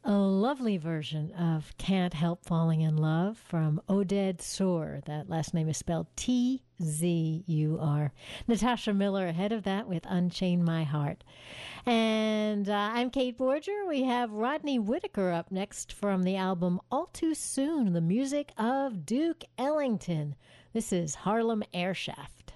A lovely version of Can't Help Falling in Love from Oded Zur. That last name is spelled Tzur. Natasha Miller ahead of that with Unchain My Heart. And I'm Kate Borger. We have Rodney Whitaker up next from the album All Too Soon, the music of Duke Ellington. This is Harlem Airshaft.